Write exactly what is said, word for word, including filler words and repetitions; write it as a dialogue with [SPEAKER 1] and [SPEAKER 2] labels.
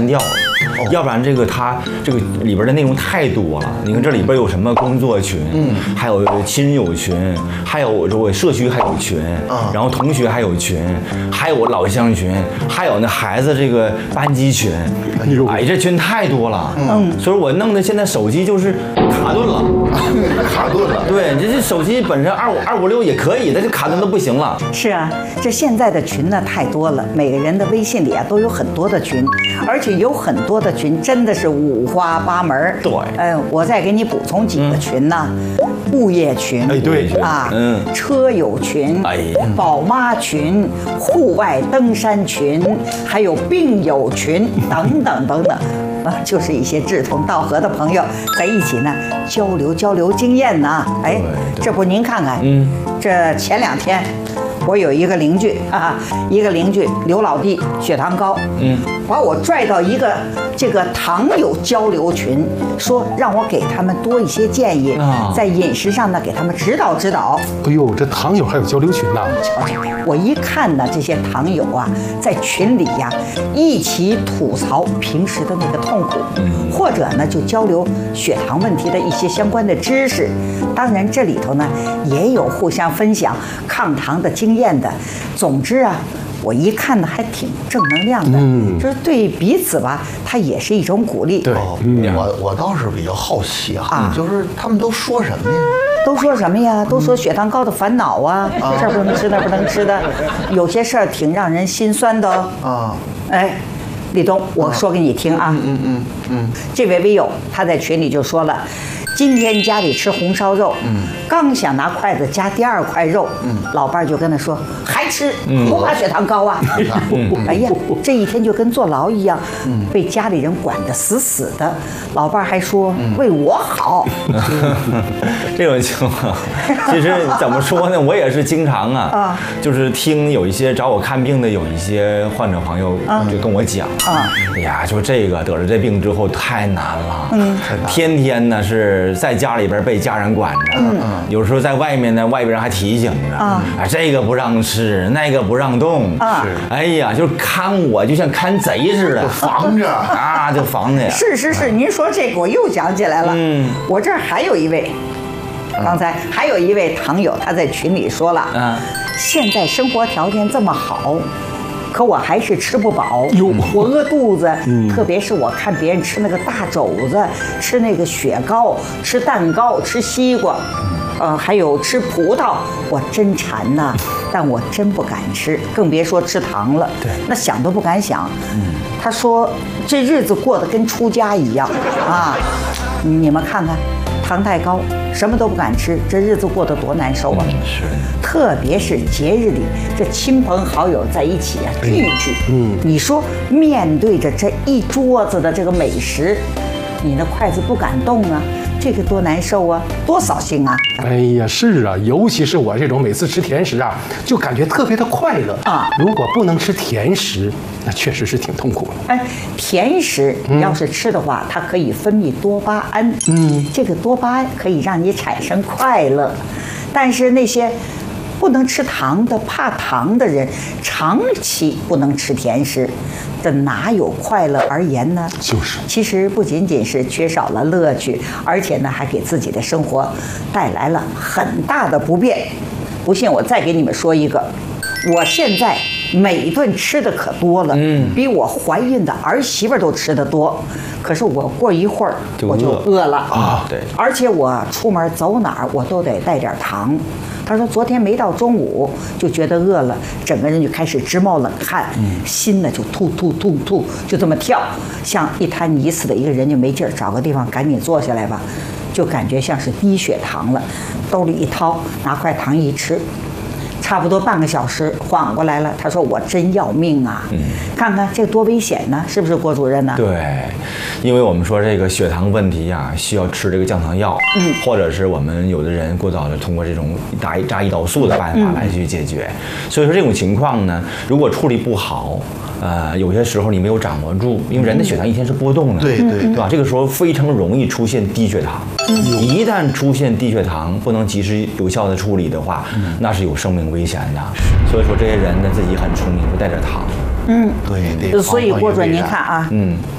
[SPEAKER 1] 掉了。要不然这个它这个里边的内容太多了。你看这里边有什么工作群，嗯，还有亲友群，还有这个社区还有群，然后同学还有群，还有老乡群，还有那孩子这个班级群，哎，这群太多了，嗯，所以我弄的现在手机就是卡顿了，
[SPEAKER 2] 卡顿了。
[SPEAKER 1] 对，这这手机本身二五二五六也可以，但是卡顿都不行了。
[SPEAKER 3] 是啊，这现在的群呢太多了，每个人的微信里啊都有很多的群，而且有很多的群真的是五花八门。
[SPEAKER 1] 对，
[SPEAKER 3] 嗯、呃，我再给你补充几个群呢，嗯、物业群，
[SPEAKER 2] 哎对
[SPEAKER 3] 啊，
[SPEAKER 1] 嗯，
[SPEAKER 3] 车友群，
[SPEAKER 1] 哎，
[SPEAKER 3] 宝妈群，户外登山群，还有病友群等等等等。啊，就是一些志同道合的朋友在一起呢，交流交流经验呢。哎，这不您看看，嗯，这前两天我有一个邻居啊，一个邻居刘老弟血糖高，嗯，把我拽到一个这个糖友交流群，说让我给他们多一些建议，啊、在饮食上呢给他们指导指导。
[SPEAKER 2] 哎呦，这糖友还有交流群呐！
[SPEAKER 3] 我一看呢，这些糖友啊，在群里呀、啊，一起吐槽平时的那个痛苦，嗯、或者呢就交流血糖问题的一些相关的知识。当然这里头呢也有互相分享抗糖的经验的。总之啊，我一看呢还挺正能量的，嗯，就是对彼此吧，它也是一种鼓励。
[SPEAKER 2] 对，
[SPEAKER 4] 嗯、我我倒是比较好奇啊，啊就是他们都说什么呀？
[SPEAKER 3] 都说什么呀？都说血糖高的烦恼啊，嗯、这儿不能吃，那儿不能吃的，有些事儿挺让人心酸的啊。哎，立冬，我说给你听啊。嗯嗯嗯嗯，这位微友他在群里就说了。今天家里吃红烧肉，嗯，刚想拿筷子夹第二块肉，嗯，老伴儿就跟他说还吃，不怕血糖高啊？嗯、哎呀，这一天就跟坐牢一样，嗯，被家里人管得死死的。老伴儿还说、嗯、为我好。
[SPEAKER 1] 这种情况，其实怎么说呢？我也是经常啊，啊就是听有一些找我看病的有一些患者朋友就跟我讲啊，哎呀，就这个得了这病之后太难了，嗯，天天呢是。在家里边被家人管着，嗯，有时候在外面呢，外边人还提醒着，啊，这个不让吃，那个不让动，啊，哎呀，就是看我就像看贼似的，
[SPEAKER 4] 防着
[SPEAKER 1] 啊，就防着呀。
[SPEAKER 3] 是是是，您说这个我又想起来了，嗯，我这儿还有一位，刚才还有一位糖友，他在群里说了，嗯，现在生活条件这么好。可我还是吃不饱，我饿肚子。嗯、特别是我看别人吃那个大肘子，吃那个雪糕，吃蛋糕，吃西瓜，呃，还有吃葡萄，我真馋呐、啊！但我真不敢吃，更别说吃糖了。对，那想都不敢想。嗯、他说这日子过得跟出家一样啊！你们看看，糖太高。什么都不敢吃，这日子过得多难受啊！是，特别是节日里，这亲朋好友在一起啊，聚聚。嗯，你说面对着这一桌子的这个美食，你的筷子不敢动啊，这个多难受啊，多扫兴啊！
[SPEAKER 2] 哎呀，是啊，尤其是我这种每次吃甜食啊，就感觉特别的快乐啊。如果不能吃甜食，那确实是挺痛苦的。
[SPEAKER 3] 哎，甜食你要是吃的话，嗯、它可以分泌多巴胺，嗯，这个多巴胺可以让你产生快乐。但是那些不能吃糖的、怕糖的人，长期不能吃甜食，这哪有快乐而言呢？
[SPEAKER 2] 就是，
[SPEAKER 3] 其实不仅仅是缺少了乐趣，而且呢，还给自己的生活带来了很大的不便。不信，我再给你们说一个，我现在。每一顿吃的可多了，嗯，比我怀孕的儿媳妇都吃的多。可是我过一会儿我就饿了啊，对，而且我出门走哪儿我都得带点糖。他说昨天没到中午就觉得饿了，整个人就开始直冒冷汗，嗯，心呢就突突突突就这么跳，像一滩泥似的，一个人就没劲儿，找个地方赶紧坐下来吧，就感觉像是低血糖了。兜里一掏，拿块糖一吃。差不多半个小时缓过来了，他说我真要命啊！嗯，看看这多危险呢，是不是郭主任呢？
[SPEAKER 1] 对，因为我们说这个血糖问题啊，需要吃这个降糖药，嗯，或者是我们有的人过早的通过这种打扎胰岛素的办法来去解决。嗯、所以说这种情况呢，如果处理不好，呃，有些时候你没有掌握住，因为人的血糖一天是波动的，
[SPEAKER 4] 对对
[SPEAKER 1] 对吧？这个时候非常容易出现低血糖。嗯、一旦出现低血糖，不能及时有效的处理的话，嗯、那是有生命危险的。所以说这些人呢，自己很聪明，不带点糖。
[SPEAKER 3] 嗯，对对。所以郭主任您看啊，嗯。